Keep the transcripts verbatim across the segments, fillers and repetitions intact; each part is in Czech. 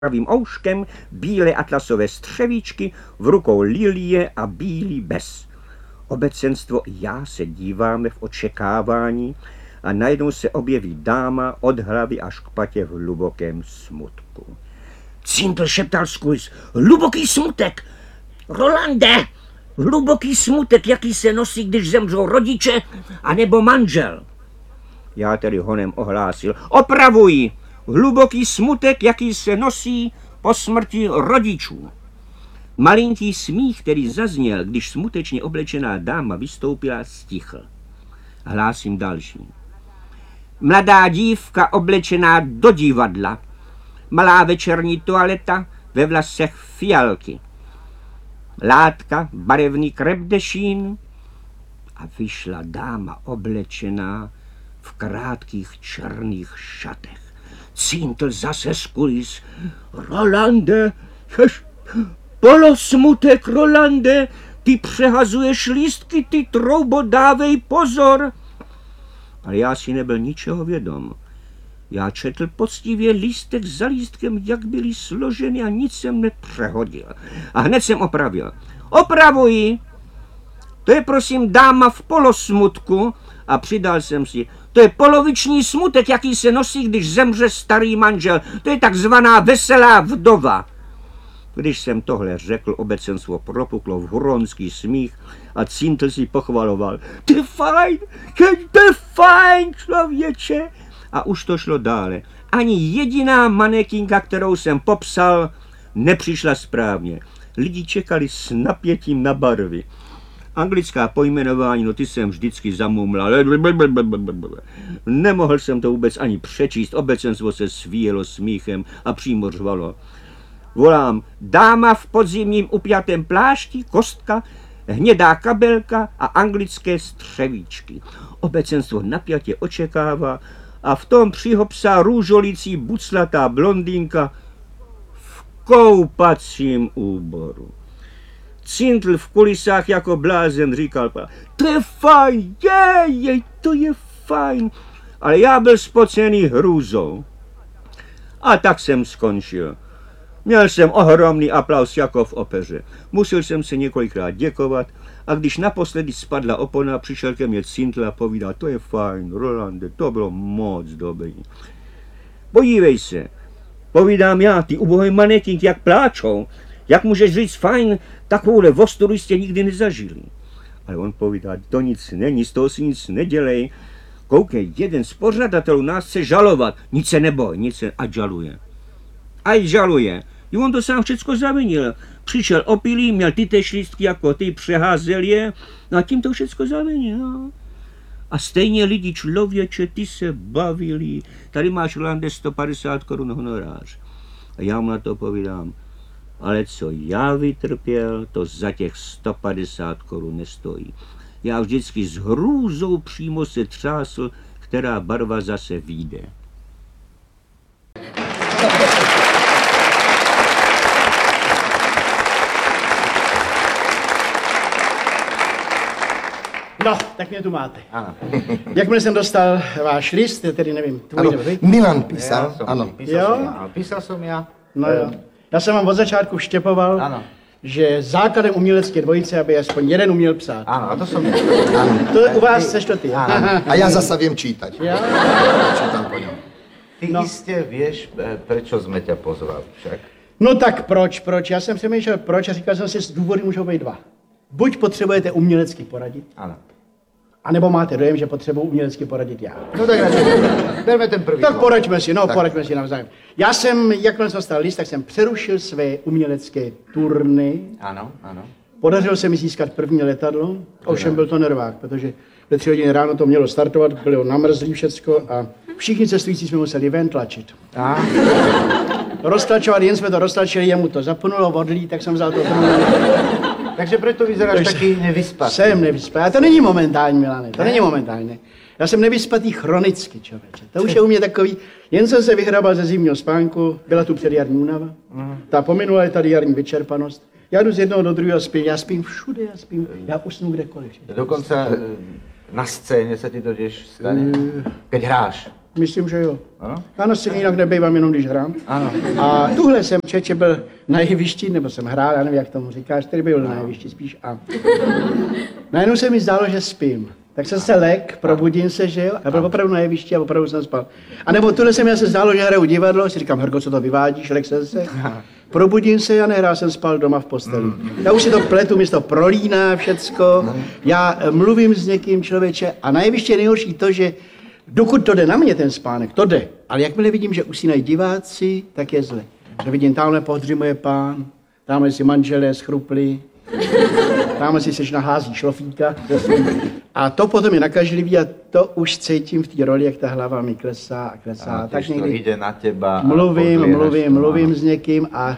pravým ouškem, bílé atlasové střevíčky, v rukou lilie a bílý bez. Obecenstvo i já se díváme v očekávání a najednou se objeví dáma od hlavy až k patě v hlubokém smutku. Cintl šeptal Squeeze. Hluboký smutek! Rolande! Hluboký smutek, jaký se nosí, když zemřou rodiče anebo manžel. Já tedy honem ohlásil. Opravuji! Hluboký smutek, jaký se nosí po smrti rodičů. Malinký smích, který zazněl, když smutečně oblečená dáma vystoupila, stichl. Hlásím další. Mladá dívka oblečená do divadla. Malá večerní toaleta, ve vlasech fialky. Látka, barevný krepdešín a vyšla dáma oblečená v krátkých černých šatech. Cintl zase Squeeze. Rolande, jež, polosmutek, Rolande, ty přehazuješ lístky, ty troubo, dávej pozor. Ale já si nebyl ničeho vědom. Já četl poctivě lístek za lístkem, jak byly složeny a nic jsem nepřehodil. A hned jsem opravil. Opravuji! To je prosím dáma v polosmutku a přidal jsem si. To je poloviční smutek, jaký se nosí, když zemře starý manžel. To je takzvaná veselá vdova. Když jsem tohle řekl, obecenstvo propuklo v huronský smích a Cintl si pochvaloval. To je fajn, to je fajn, člověče. A už to šlo dále. Ani jediná manekinka, kterou jsem popsal, nepřišla správně. Lidi čekali s napětím na barvy. Anglická pojmenování, no ty jsem vždycky zamumlal. Nemohl jsem to vůbec ani přečíst. Obecenstvo se svíjelo smíchem a přímo řvalo. Volám, dáma v podzimním upjatém plášti, kostka, hnědá kabelka a anglické střevíčky. Obecenstvo napjatě očekává a v tom přihopsá růžolící buclatá blondýnka v koupacím úboru. Cintl v kulisách jako blázen říkal, to je fajn, jej, jej, to je fajn, ale já byl spocený hrůzou. A tak jsem skončil. Měl jsem ohromný aplaus jako v opeře. Musel jsem se několikrát děkovat a když naposledy spadla opona, přišel ke mně Cintl a povídal, to je fajn, Rolande, to bylo moc dobrý. Podívej se, povídám já, ty ubohý manekink, jak pláčou. Jak můžeš říct fajn, takovouhle vostoru jste nikdy nezažili. Ale on povídá, to nic není, z toho si nic nedělej. Koukej, jeden z pořadatelů nás chce žalovat. Nic se neboj, nic se, ať žaluje. Ať žaluje. I on to sám všecko zavinil. Přišel opilý, měl ty též lístky jako ty, přeházel je a tím to všecko zavinil. A stejně lidi, člověče, ty se bavili. Tady máš, Rolande, sto padesát korun honorář. A já mu na to povídám. Ale co já vytrpěl, to za těch sto padesát korun nestojí. Já vždycky s hrůzou přímo se třásl, která barva zase vyjde. No, tak mě tu máte. Ano. Jakmile jsem dostal váš list, tedy nevím, tvůj ano, nebo vy? Milan písal, já, ano. Písal jo? Jsem já, písal jsem já. No jo. Já jsem vám od začátku vštěpoval, ano, že základem umělecké dvojice, aby aspoň jeden uměl psát. Ano, a to jsem já. Ano. To je u vás seš to ty. Ano. A já zase vím čítať. Já? Čítam po něm. Ty no. Jistě víš, prečo jsme tě pozval však. No tak proč, proč? Já jsem přemýšlel proč a říkal jsem si, důvody můžou být dva. Buď potřebujete umělecky poradit, ano, a nebo máte dojem, že potřebuji umělecky poradit já. no tak radši, jdeme ten první. Tak poraďme si, no tak. poraďme si navzájem. Já jsem, jakmile jsem dostal list, tak jsem přerušil své umělecké turny. Ano, ano. Podařilo se mi získat první letadlo, ovšem byl to nervák, protože ve tři hodiny ráno to mělo startovat, bylo namrzlý všecko a všichni cestující jsme museli ven tlačit. A? Roztlačovat, jen jsme to roztlačili, jemu to zapnulo vodlí, tak jsem vzal to první. Takže proto vyzeráš Takže taky nevyspatý. Jsem nevyspatý, a to není momentální, Milane, to ne? není momentálně. Já jsem nevyspatý chronicky, člověče. To už je u mě takový, jen jsem se vyhrabal ze zimního spánku, byla tu předjarní únava, mm. ta pominula je tady jarní vyčerpanost. Já jdu z jednoho do druhého spím, já spím všude, já spím, já usnu kdekoliv. Dokonce na scéně se ti to těž stane, keď hráš. Myslím, že jo. Ano? Já na scéně jinak nebejvám, jenom když hrám. Ano. A tuhle jsem čeče byl na jevišti, nebo jsem hrál, já nevím, jak tomu říkáš, který byl na jevišti spíš. A najednou se mi zdálo, že spím. Tak jsem se lek, probudím se, že jo, a byl opravdu na jevišti a opravdu jsem spal. A nebo tuhle se mi se zdálo, že hraju divadlo, si říkám, Herko, co to vyvádíš, lek jsem se. Probudím se, já nehrál, jsem spal doma v posteli. Já už si to pletu, mi to prolíná všecko. Já mluvím s někým, člověče, a na jevišti je nejhorší to, že dokud to jde na mě, ten spánek, to jde. Ale jakmile vidím, že usínají diváci, tak je zle. Že vidím, tamhle pohřimuje pán, tamhle si manželé schrupli, tamhle si seš nahází šlofíka. A to potom je nakažlivý a to už cítím v té roli, jak ta hlava mi klesá a klesá. A tak to někdy jde na teba. mluvím, podliehaš mluvím, tomu, mluvím ano. s někým a...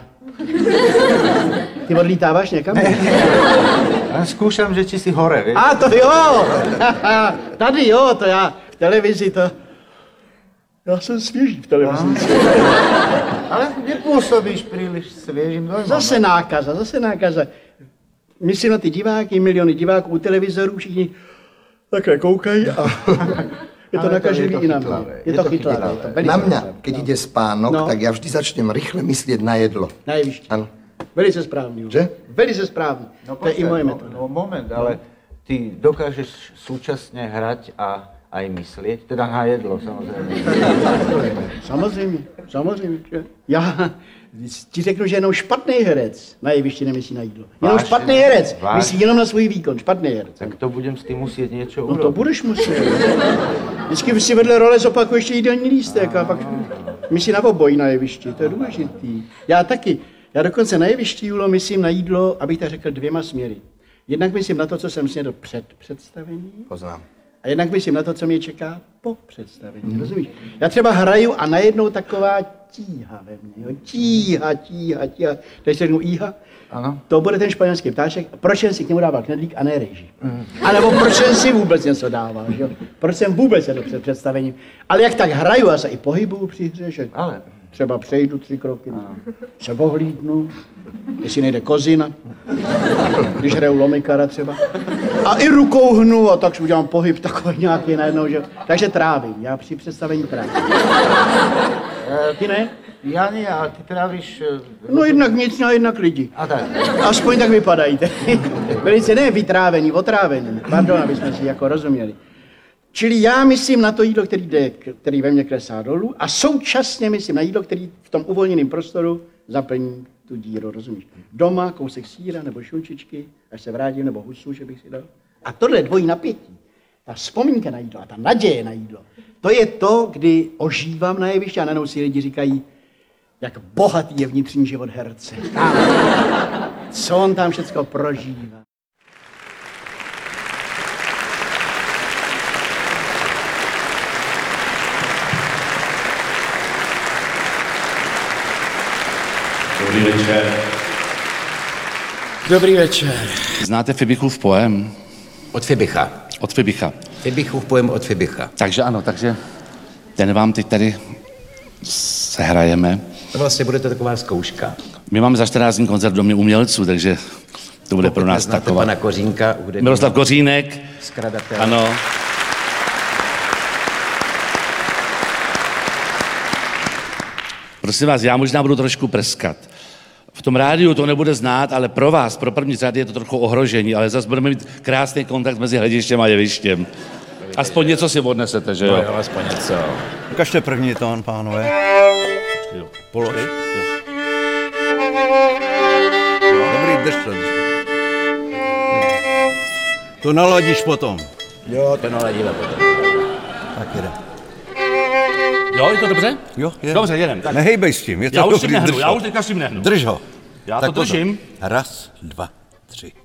Ty odlítáváš někam? Já zkoušám, že či si hore, víš? A to jo! Tady jo, to já v televizi to... Já jsem svěží v televizi. Ale nepůsobíš příliš svěžím dojmem. Zase nákaza, zase nákaza. Myslím na ty diváky, miliony diváků u televizorů, všichni takhle koukají a je to Ale to nakažlivý je to i na mě. chytlavé. Je to chytlavé. je to velice Na mňa, chytlavé. keď ide spánok, No. tak ja vždy začnem rýchle myslieť na jedlo. Na jevišti. Áno. Velice správný. Že? Velice správný. No, To je i počkaj, moje no, metoda. no moment, ale ty dokážeš súčasne hrať a aj myslieť, teda na jedlo samozrejme. Samozřejmě, samozřejmě. Že? Já ti řeknu, že jenom špatný herec na jevišti nemyslí na jídlo. Jenom Vážně? špatný herec Vážně? myslí jenom na svůj výkon. Špatný herec. Tak to budem s tým musieť niečo No to urobiť. budeš muset. Vždycky si vedle role zopakuješ ještě jídelní lístek a pak myslí na obojí na jevišti. To je důležitý. Já taky. Já dokonce na jevišti, Julo, myslím na jídlo, abych tak řekl, dvěma směry. Jednak myslím na to, co jsem snědl před představením. Poznám. A jednak myslím na to, co mě čeká po představení, rozumíš? Já třeba hraju a najednou taková tíha ve mně, jo? Tíha, tíha, tíha. Když se řeknu íha, Ano. to bude ten španělský ptáček. Proč jsem si k němu dával knedlík a ne rejži? Mm. A nebo proč jsem si vůbec něco dával, jo? Proč jsem vůbec jedl před představením? Ale jak tak hraju, já se i pohybuju při hře, že Ale třeba přejdu tři kroky, se ohlídnu, jestli nejde kozina, když hraju lomikara třeba. A i rukou hnu a tak udělám pohyb takový nějaký najednou, že... Takže trávím, já při představení trávím. Ty ne? ja nie, ale ty trávíš... eh, No jednak vnitřně a jednak lidi. A tak. Aspoň tak vypadají. Velice ne vytrávení, otrávení. Pardon, aby jsme si jako rozuměli. Čili já myslím na to jídlo, který, jde, který ve mně klesá dolů a současně myslím na jídlo, který v tom uvolněném prostoru zaplní tu díru, rozumíš? Doma kousek sýra nebo šunčičky, až se vrátím, nebo husu, že bych si dal. A tohle dvojí napětí, ta vzpomínka na jídlo a ta naděje na jídlo, to je to, kdy ožívám na jevišti a najednou si lidi říkají, jak bohatý je vnitřní život herce. Co on tam všecko prožívá. Dobrý večer. Dobrý večer. Znáte Fibichův poem? Od Fibicha. Od Fibicha. Fibichův pojem od Fibicha. Takže ano, takže ten vám teď tady sehrajeme. To vlastně bude to taková zkouška. My máme za čtrnáct dní koncert v Domě umělců, takže to bude Pokud pro nás neznáte taková. pana Kořínka, hudebního Miroslav Kořínek. skladatel. Ano. Prosím vás, já možná budu trošku prskat. V tom rádiu to nebude znát, ale pro vás, pro první řady je to trochu ohrožení, ale zase budeme mít krásný kontakt mezi hledištěm a jevištěm. Aspoň něco si odnesete, že No jo? jo, aspoň něco. Ukažte první tón, pánové. Jo. Polož. Jo. Dobrý, drž to. drž to. To naladíš potom. Jo, to naladíme potom. Tak jede. Jo, je to dobře? Jo, je. Dobře, jedem. Tak. Nehejbej s tím, je to Já už dobrý, si nehnu, drž já ho. už teďka s tím nehnu. Drž ho. Já Tak to držím. Raz, dva, tři.